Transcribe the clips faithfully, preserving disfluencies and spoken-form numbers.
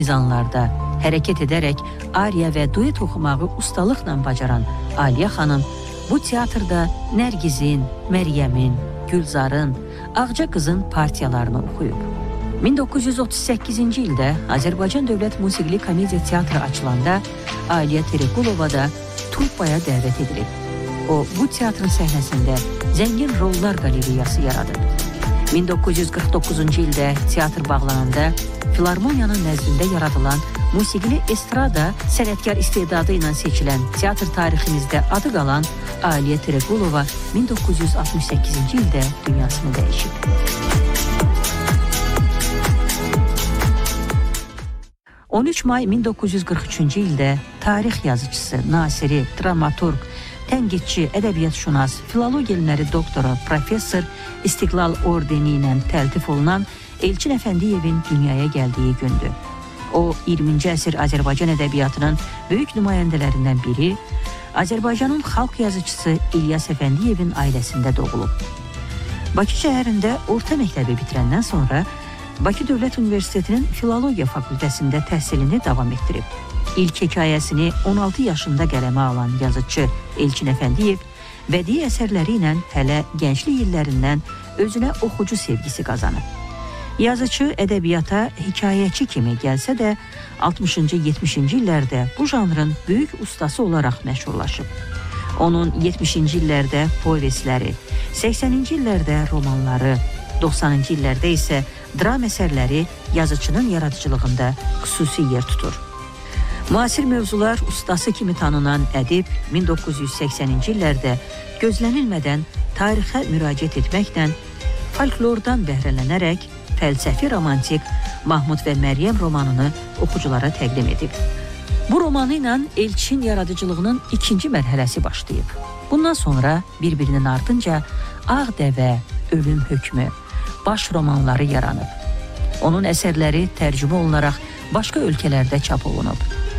mizanlarda hərəkət edərək ariya və duet oxumağı ustalıqla bacaran Aliyə xanım bu teatrda Nərgizin, Məryəmin, Gülzarın, Ağca qızın partiyalarını oxuyub. min doqquz yüz otuz səkkizinci ildə Azərbaycan Dövlət Musiqili Komediya Teatrı açılanda Aliyə Terekulova da truppaya dəvət edilib. O, bu teatrın səhnəsində zəngin rollar qalereyası yaradıb. min doqquz yüz qırx doqquzuncu ildə teatr bağlananda Filarmoniyanın nəzdində yaradılan musiqili estrada sənətkar istedadı ilə seçilən teatr tariximizdə adı qalan Aliyə Terekulova min doqquz yüz altmış səkkizinci ildə dünyasını dəyişib. on üç may min doqquz yüz qırx üçüncü ildə tarix yazıcısı, nasiri, dramaturq, tənqidçi, ədəbiyyatşünas, filologiya elmləri doktoru, professor İstiqlal ordeni ilə təltif olunan Elçin Əfəndiyevin dünyaya gəldiyi gündür. O, iyirminci əsr Azərbaycan ədəbiyyatının böyük nümayəndələrindən biri, Azərbaycanın xalq yazıcısı İlyas Əfəndiyevin ailəsində doğulub. Bakı şəhərində orta məktəbi bitirəndən sonra Bakı Dövlət Universitetinin Filologiya fakültəsində təhsilini davam etdirib. İlk hekayəsini on altı yaşında qələmə alan yazıcı Elçin Əfəndiyev bədii əsərləri ilə hələ gənclik illərindən özünə oxucu sevgisi qazanıb. Yazıcı ədəbiyyata hekayəçi kimi gəlsə də altmışıncı yetmişinci illərdə bu janrın böyük ustası olaraq məşhurlaşıb. Onun yetmişinci illərdə povestləri, səksəninci illərdə romanları, doxsanıncı illərdə isə dram əsərləri yazıcının yaradıcılığında xüsusi yer tutur. Müasir mövzular ustası kimi tanınan ədib min doqquz yüz səksəninci illərdə gözlənilmədən tarixə müraciət etməklə folklordan bəhrələnərək fəlsəfi romantik Mahmud və Məryəm romanını oxuculara təqdim edib. Bu romanı ilə Elçin yaradıcılığının ikinci mərhələsi başlayıb. Bundan sonra bir-birinin ardınca Ağ Dəvə, Ölüm hökmü, baş romanları yaranıb. Onun əsərləri tərcümə olunaraq başqa ölkələrdə çap olunub.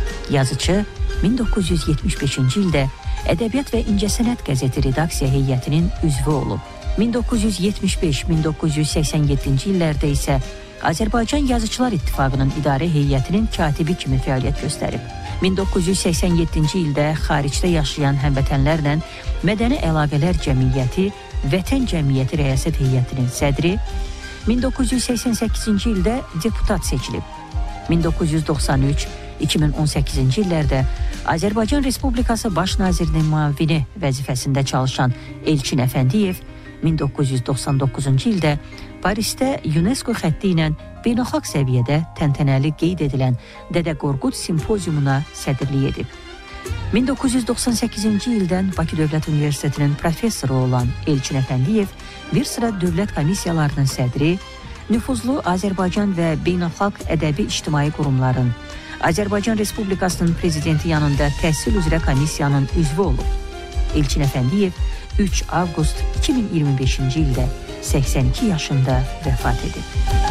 Yazıcı min doqquz yüz yetmiş beşinci ildə Ədəbiyyat və İncəsənət qəzeti redaksiya heyətinin üzvü olub. min doqquz yüz yetmiş beş min doqquz yüz səksən yeddinci illərdə isə Azərbaycan Yazıçılar İttifaqının idarə heyətinin katibi kimi fəaliyyət göstərib. min doqquz yüz səksən yeddinci ildə xaricdə yaşayan həmvətənlərlə Mədəni Əlaqələr Cəmiyyəti Vətən Cəmiyyəti Rəyasət Heyətinin sədri, min doqquz yüz səksən səkkizinci ildə deputat seçilib. min doqquz yüz doxsan üç iki min on səkkizinci illərdə Azərbaycan Respublikası Baş Nazirinin müavini vəzifəsində çalışan Elçin Əfəndiyev min doqquz yüz doxsan doqquzuncu ildə Parisdə UNESCO xətti ilə beynəlxalq səviyyədə təntənəli qeyd edilən Dədə Qorqud simpoziumuna sədrlik edib. min doqquz yüz doxsan səkkizinci ildən Bakı Dövlət Universitetinin professoru olan Elçin Əfəndiyev bir sıra dövlət komissiyalarının sədri, nüfuzlu Azərbaycan və beynəlxalq ədəbi ictimai qurumların, Azərbaycan Respublikasının prezidenti yanında təhsil üzrə komissiyanın üzvü olub. Elçin Əfəndiyev üç avqust iki min iyirmi beşinci ildə səksən iki yaşında vəfat edib.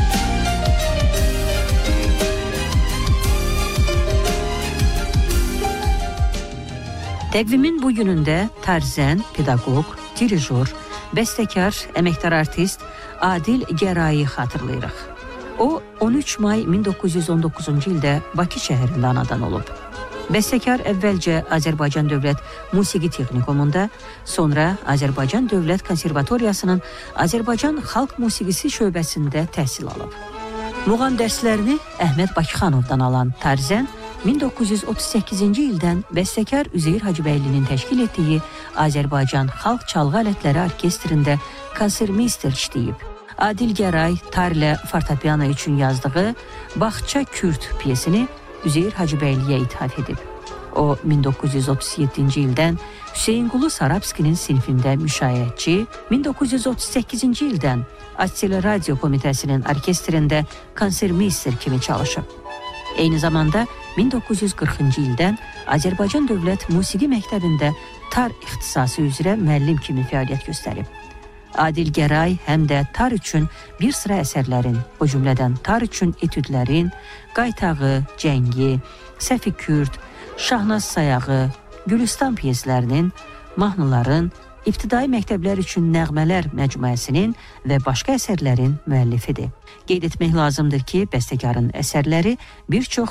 Təqvimin bu günündə tarzən, pedaqoq, dirijor, bəstəkar, əməkdar artist Adil Gərayi xatırlayırıq. O, on üç may min doqquz yüz on doqquzuncu ildə Bakı şəhərində anadan olub. Bəstəkar əvvəlcə Azərbaycan Dövlət Musiqi Texnikumunda, sonra Azərbaycan Dövlət Konservatoriyasının Azərbaycan Xalq Musiqisi şöbəsində təhsil alıb. Muğam dərslərini Əhməd Bakıxanovdan alan Tarzən, min doqquz yüz otuz səkkizinci ildən bəstəkar Üzeyir Hacıbəylinin təşkil etdiyi Azərbaycan Xalq Çalğı Alətləri Orkestrində konsertmeyster işləyib. Adil Gəray tarlə fortepiano üçün yazdığı Bağça Kürd piyesini Üzeyir Hacıbəyliyə ithaf edib. O, min doqquz yüz otuz yeddinci ildən Hüseynqulu Sarabskinin sinifində müşayiətçi, min doqquz yüz otuz səkkizinci ildən Assil Radio Komitəsinin orkestrində konsertmeyster kimi çalışıb. Eyni zamanda min doqquz yüz qırxıncı ildən Azərbaycan Dövlət Musiqi Məktəbində tar ixtisası üzrə müəllim kimi fəaliyyət göstərib. Adil Gəray həm də tar üçün bir sıra əsərlərin, o cümlədən tar üçün etüdlərin, Qaytağı, Cəngi, Səfi Kürd, Şahnaz Sayağı, Gülüstan piyeslərinin, mahnıların, İbtidai məktəblər üçün nəğmələr məcmuəsinin və başqa əsərlərin müəllifidir. Qeyd etmək lazımdır ki, bəstəkarın əsərləri bir çox